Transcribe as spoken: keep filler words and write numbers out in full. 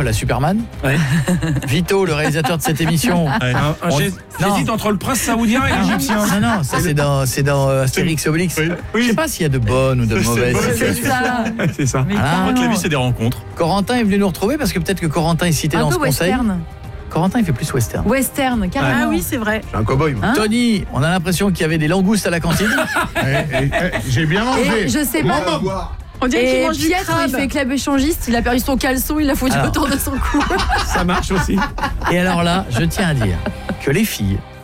la Superman. Ouais. Vito, le réalisateur de cette émission. Ouais. Un, un, On... j'ai- J'hésite entre le prince saoudien et l'égyptien. Non, non, ça c'est dans, c'est dans euh, Astérix et Obélix. Oui. Je sais pas s'il y a de bonnes ou de mauvaises C'est situations. ça. C'est ça. Mais Ah, carrément. Donc la vie, c'est des rencontres. Corentin est venu nous retrouver parce que peut-être que Corentin est cité Un dans peu ce conseil. western. Corentin, il fait plus western. Western, carrément. Ah oui, c'est vrai. Je suis un cow-boy, moi. Hein Tony, on a l'impression qu'il y avait des langoustes à la cantine. Eh, eh, eh, J'ai bien mangé. Et je sais pas. Maman. On dirait qu'il Et mange du Piètre, crabe. il fait club échangiste, il a perdu son caleçon, il l'a foutu Alors. autour de son cou. Ça marche aussi. Et alors là, je tiens à dire que les filles